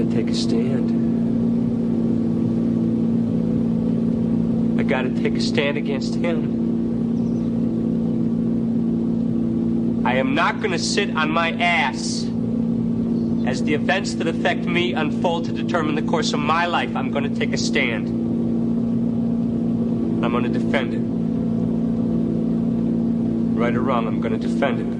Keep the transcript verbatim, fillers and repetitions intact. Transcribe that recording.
take a stand. I gotta take a stand against him. I am not gonna sit on my ass as the events that affect me unfold to determine the course of my life. I'm gonna take a stand. I'm gonna defend it. Right or wrong, I'm gonna defend it.